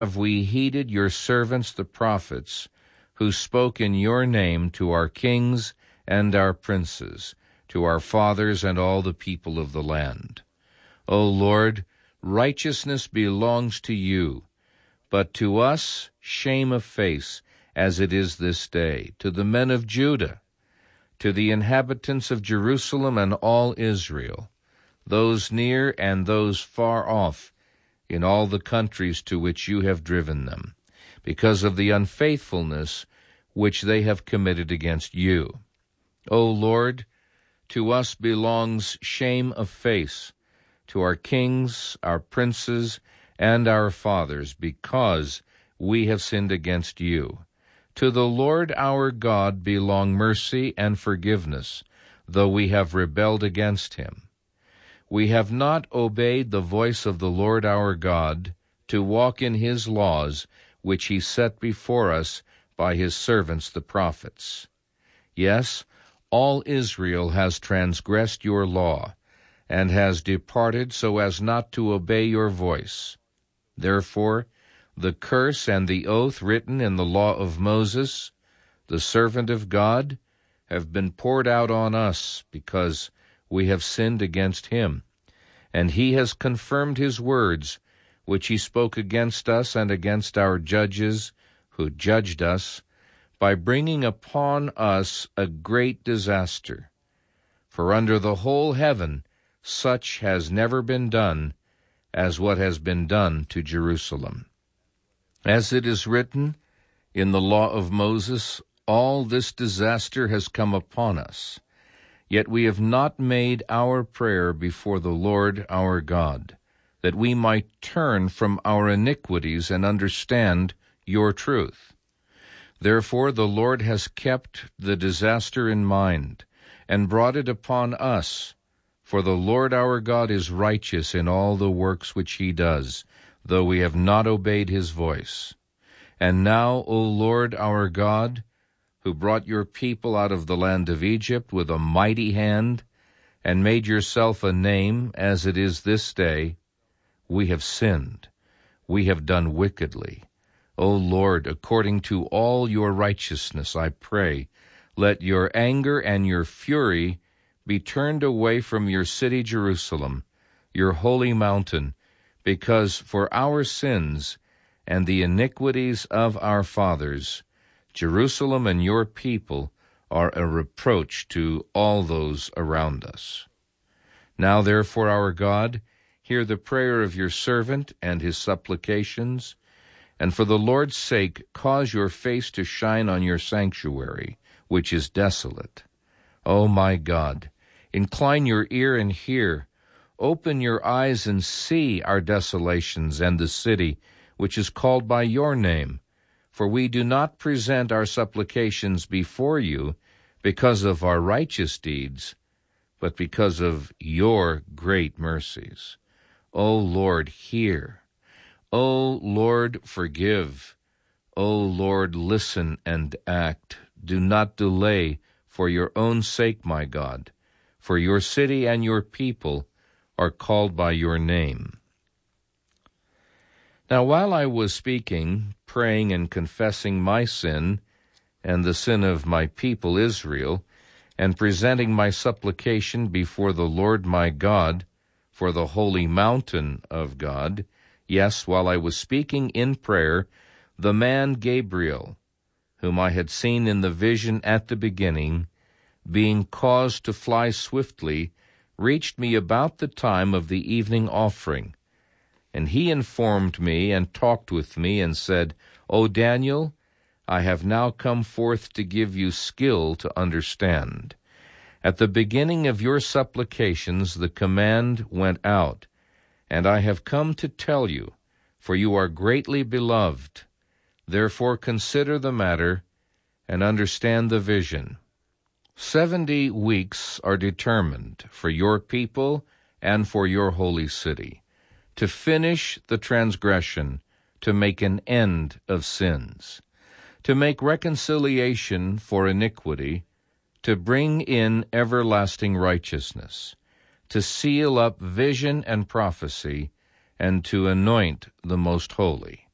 have we heeded your servants the prophets, who spoke in your name to our kings and our princes, to our fathers and all the people of the land. O Lord, righteousness belongs to you, but to us shame of face, as it is this day, to the men of Judah, to the inhabitants of Jerusalem and all Israel, those near and those far off, in all the countries to which you have driven them, because of the unfaithfulness which they have committed against you. O Lord, to us belongs shame of face, to our kings, our princes, and our fathers, because we have sinned against you. To the Lord our God belong mercy and forgiveness, though we have rebelled against him. We have not obeyed the voice of the Lord our God, to walk in his laws, which he set before us by his servants the prophets. Yes, all Israel has transgressed your law, and has departed so as not to obey your voice. Therefore, the curse and the oath written in the law of Moses, the servant of God, have been poured out on us, because we have sinned against him. And he has confirmed his words, which he spoke against us and against our judges, who judged us, by bringing upon us a great disaster. For under the whole heaven such has never been done as what has been done to Jerusalem. As it is written in the law of Moses, all this disaster has come upon us. Yet we have not made our prayer before the Lord our God, that we might turn from our iniquities and understand your truth. Therefore the Lord has kept the disaster in mind, and brought it upon us. For the Lord our God is righteous in all the works which he does, though we have not obeyed his voice. And now, O Lord our God, who brought your people out of the land of Egypt with a mighty hand, and made yourself a name, as it is this day, we have sinned, we have done wickedly. O Lord, according to all your righteousness, I pray, let your anger and your fury be turned away from your city Jerusalem, your holy mountain, because for our sins and the iniquities of our fathers, Jerusalem and your people are a reproach to all those around us. Now, therefore, our God, hear the prayer of your servant and his supplications, and for the Lord's sake cause your face to shine on your sanctuary, which is desolate. O my God, incline your ear and hear. Open your eyes and see our desolations and the city which is called by your name. For we do not present our supplications before you because of our righteous deeds, but because of your great mercies. O Lord, hear. O Lord, forgive. O Lord, listen and act. Do not delay for your own sake, my God, for your city and your people are called by your name. Now, while I was speaking, praying and confessing my sin and the sin of my people Israel, and presenting my supplication before the Lord my God for the holy mountain of God, yes, while I was speaking in prayer, the man Gabriel, whom I had seen in the vision at the beginning, being caused to fly swiftly, reached me about the time of the evening offering. And he informed me and talked with me and said, O Daniel, I have now come forth to give you skill to understand. At the beginning of your supplications the command went out, and I have come to tell you, for you are greatly beloved. Therefore consider the matter and understand the vision. 70 weeks are determined for your people and for your holy city, to finish the transgression, to make an end of sins, to make reconciliation for iniquity, to bring in everlasting righteousness, to seal up vision and prophecy, and to anoint the most holy.